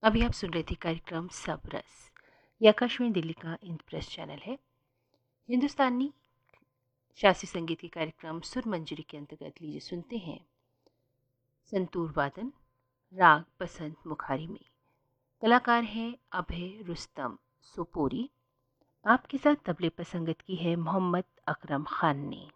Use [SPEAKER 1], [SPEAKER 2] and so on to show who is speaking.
[SPEAKER 1] अभी आप सुन रहे थे कार्यक्रम सब रस। ये आकाशवाणी दिल्ली का इंद्रप्रस्थ चैनल है। हिंदुस्तानी शास्त्रीय संगीत के कार्यक्रम सुर मंजरी के अंतर्गत लीजिए सुनते हैं संतूर वादन राग बसंत मुखारी में। कलाकार हैं अभय रुस्तम सोपोरी। आपके साथ तबले पर संगत की है मोहम्मद अकरम खान ने।